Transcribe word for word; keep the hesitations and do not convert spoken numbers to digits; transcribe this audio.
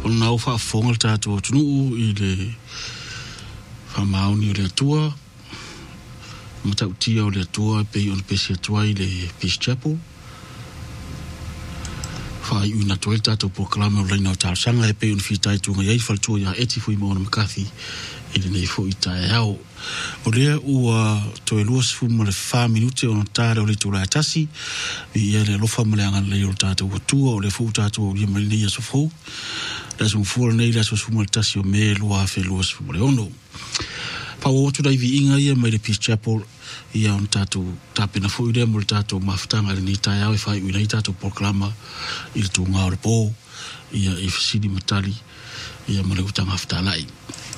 O na o fa fonga tato tunu i le fa mauni o le tua. Mata utia o le tua pe on pe se tua i le Peace Chapel. Fa i una toel tato proklama o leina o tausanga e pe on fitai tu ngai fa tu ya eti fu mo makathi i le nei fo i tai au. O lea ua to e luas fu mo le fa minute o tara o le tu la tasi i e le lofa mo le anga le o tato o tua o le fu tato o le malini ya sofu. La sun fu nei la su mo le tasi o me lua fe luas fu mo le ono. Pa o tu dai vi inga ia mai le Peace Chapel ia on tato tapena fu ide mo le tato mafutanga le ni tai au e fai ui nei tato proklama i le tu ngā o le po ia i fasidi matali ia mo le utanga aftalai.